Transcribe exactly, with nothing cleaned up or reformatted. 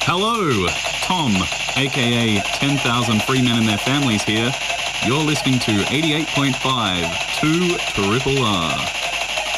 Hello, Tom, aka ten thousand Free Men and Their Families here. You're listening to eighty-eight point five, two Triple R.